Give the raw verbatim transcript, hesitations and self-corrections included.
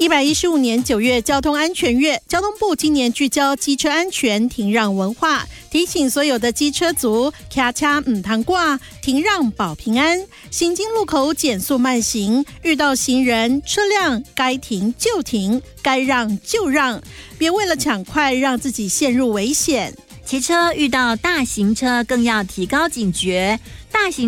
一百一十五年九月交通安全月，交通部今年聚焦机车安全停让文化，提醒所有的机车族卡卡唔通挂，停让保平安。行经路口减速慢行，遇到行人车辆该停就停，该让就让，别为了抢快让自己陷入危险。 骑车遇到大型车更要提高警觉，大型